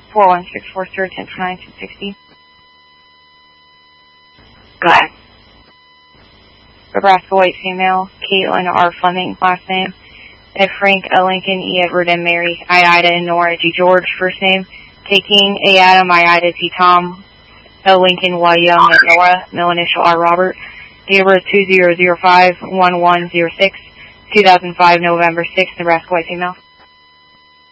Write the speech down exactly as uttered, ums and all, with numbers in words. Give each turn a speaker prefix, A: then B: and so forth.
A: four one six four, sir, ten for nine, two sixty.
B: Go ahead.
A: Nebraska white female, Caitlin R. Fleming, last name. Ed Frank, A. Lincoln, E. Edward, M. Mary, I. Ida, and Nora, G. George, first name. K. King, A. Adam, I. Ida, T. Tom, L. Lincoln, Y. Young, and Nora, middle initial R. Robert. Date of birth two zero zero five, one one zero six, two thousand five, November sixth, Nebraska white female.